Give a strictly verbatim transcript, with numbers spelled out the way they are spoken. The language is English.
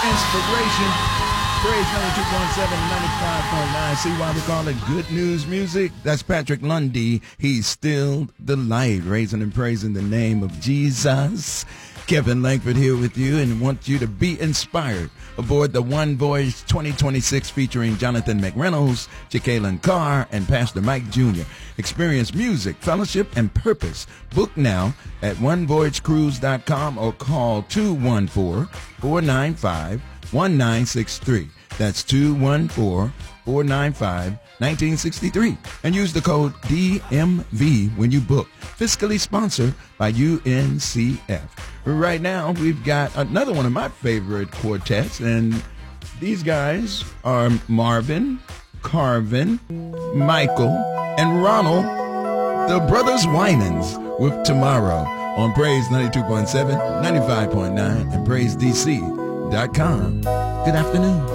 inspiration. Praise ninety-two point seven, ninety-five point nine. See why we call it good news music? That's Patrick Lundy. He's still the light, raising and praising the name of Jesus. Kevin Langford here with you and want you to be inspired aboard the One Voice twenty twenty-six featuring Jonathan McReynolds, Jacqueline Carr, and Pastor Mike Junior Experience music, fellowship, and purpose. Book now at one voyage cruise dot com or call two one four, four nine five, one nine six three. That's two one four, four nine five, one nine six three. And use the code D M V when you book. Fiscally sponsored by U N C F. Right now, we've got another one of my favorite quartets, and these guys are Marvin, Carvin, Michael, and Ronald, the Brothers Winans, with Tomorrow on Praise ninety-two point seven, ninety-five point nine, and praise d c dot com. Good afternoon.